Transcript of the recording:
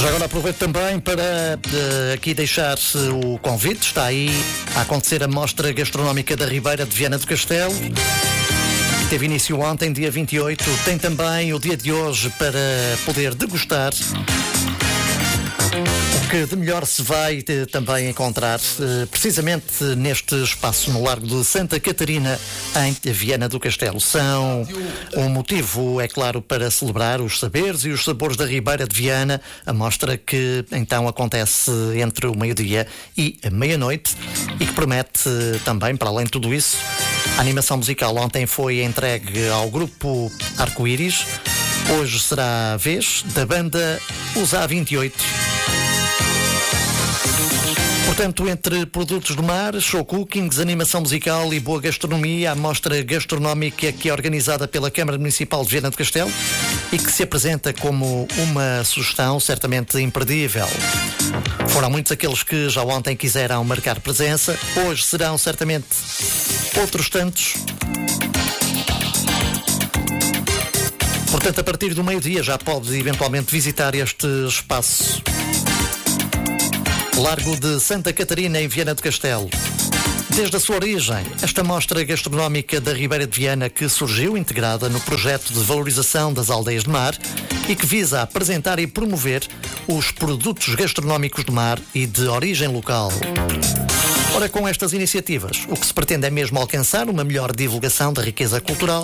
Já agora aproveito também para aqui deixar-se o convite. Está aí a acontecer a Mostra Gastronómica da Ribeira de Viana do Castelo. Teve início ontem, dia 28. Tem também o dia de hoje para poder degustar o que de melhor se vai também encontrar precisamente neste espaço no Largo de Santa Catarina, em Viana do Castelo. São um motivo, é claro, para celebrar os saberes e os sabores da Ribeira de Viana, a mostra que então acontece entre o meio-dia e a meia-noite e que promete também, para além de tudo isso, a animação musical. Ontem foi entregue ao grupo Arco-Íris. Hoje será a vez da banda Os A28. Portanto, entre produtos do mar, show cookings, animação musical e boa gastronomia, a mostra gastronómica que é organizada pela Câmara Municipal de Viana do Castelo e que se apresenta como uma sugestão certamente imperdível. Foram muitos aqueles que já ontem quiseram marcar presença, hoje serão certamente outros tantos. Portanto, a partir do meio-dia já pode eventualmente visitar este espaço. Largo de Santa Catarina, em Viana do Castelo. Desde a sua origem, esta mostra gastronómica da Ribeira de Viana, que surgiu integrada no projeto de valorização das aldeias de mar e que visa apresentar e promover os produtos gastronómicos do mar e de origem local. Ora, com estas iniciativas, o que se pretende é mesmo alcançar uma melhor divulgação da riqueza cultural